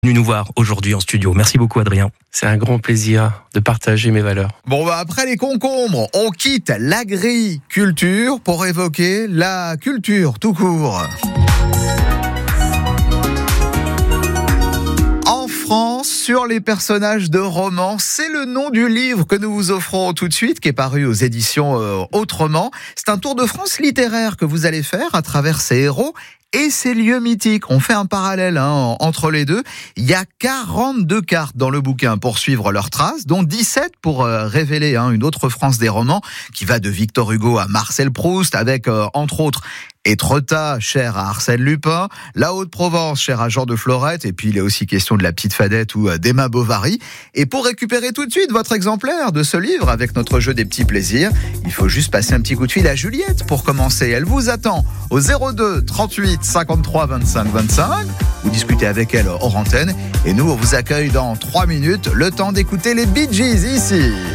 Venu nous voir aujourd'hui en studio. Merci beaucoup Adrien. C'est un grand plaisir de partager mes valeurs. Bon, après les concombres, on quitte l'agriculture pour évoquer la culture tout court. En France, sur les personnages de romans, c'est le nom du livre que nous vous offrons tout de suite, qui est paru aux éditions Autrement. C'est un tour de France littéraire que vous allez faire à travers ces héros et ces lieux mythiques. On fait un parallèle entre les deux. Il y a 42 cartes dans le bouquin pour suivre leurs traces, dont 17 pour révéler une autre France des romans, qui va de Victor Hugo à Marcel Proust, avec entre autres Étretat, cher à Arsène Lupin, la Haute-Provence, cher à Jean de Florette, et puis il est aussi question de la Petite Fadette ou d'Emma Bovary. Et pour récupérer tout de suite votre exemplaire de ce livre avec notre jeu des petits plaisirs, il faut juste passer un petit coup de fil à Juliette pour commencer. Elle vous attend au 02 38 53 25 25. Vous discutez avec elle hors antenne et nous on vous accueille dans 3 minutes, le temps d'écouter les Bee Gees ici.